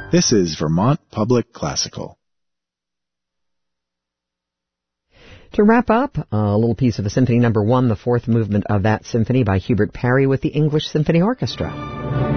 This is Vermont Public Classical. To wrap up, a little piece of the Symphony No. 1, the fourth movement of that symphony by Hubert Parry with the English Symphony Orchestra.